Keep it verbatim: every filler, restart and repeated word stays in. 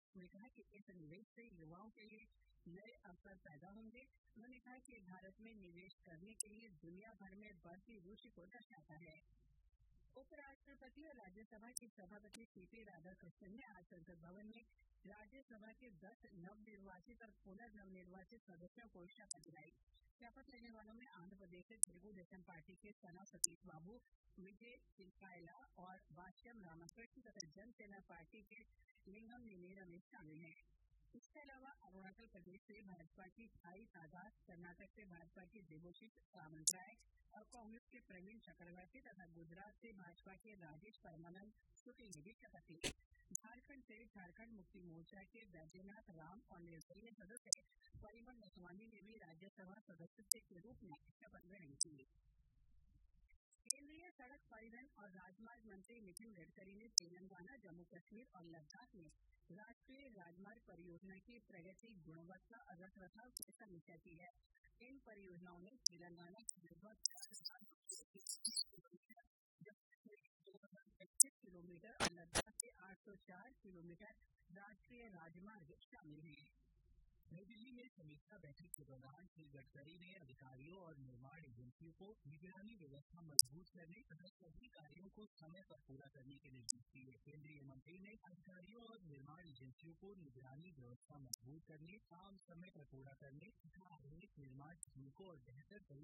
उन्होंने कहा कि इस निवेश से युवाओं के लिए नए अवसर पैदा होंगे। उन्होंने कहा कि भारत में निवेश करने के लिए दुनिया भर में बढ़ती रुचि को दर्शाता है। उपराष्ट्रपति और राज्यसभा के सभापति सीपी राधाकृष्णन ने आज संसद भवन में राज्यसभा के दस नवनिर्वाचित और पुनर्नवनिर्वाचित सदस्यों को शपथ दिलाई। शपथ लेने वालों में आंध्र प्रदेश से तेलुगु देशम पार्टी के सना सतीश बाबू, विजय चिल्कायला और भाष्यम रामकृष्ण तथा जनसेना पार्टी के लिंगम निनी रमेश शामिल हैं। इसके अलावा अरुणाचल प्रदेश से भाजपा की साई सागास, कर्नाटक से भाजपा की देबोशीष सावंतराय और कांग्रेस के प्रवीण चक्रवर्ती तथा गुजरात से भाजपा के राजेश परमानंद शुक्ल ने भी शपथ ली। झारखंड से झारखंड मुक्ति मोर्चा के वैद्यनाथ राम और निर्दलीय सदस्य परिमल नथवानी ने भी राज्यसभा सदस्य के रूप में शपथ ग्रहण की। केंद्रीय सड़क परिवहन और राजमार्ग मंत्री नितिन गडकरी ने तेलंगाना, जम्मू कश्मीर और लद्दाख में राष्ट्रीय राजमार्ग परियोजना की प्रगति, गुणवत्ता और रखरखाव की समीक्षा की है। इन परियोजनाओं में तेलंगाना की लगभग चार हजार किलोमीटर, दो हजार पच्चीस किलोमीटर और लद्दाख के आठ सौ चार किलोमीटर राष्ट्रीय राजमार्ग शामिल हैं। नई दिल्ली में समीक्षा बैठक के दौरान श्री गडकरी ने अधिकारियों और निर्माण एजेंसियों को निगरानी व्यवस्था मजबूत करने तथा सभी कार्यों को समय पर पूरा करने के निर्देश दिए। केंद्रीय मंत्री ने अधिकारियों और निर्माण एजेंसियों को निगरानी व्यवस्था मजबूत करने, काम समय पर पूरा करने तथा आधुनिक निर्माण तकनीकों और बेहतर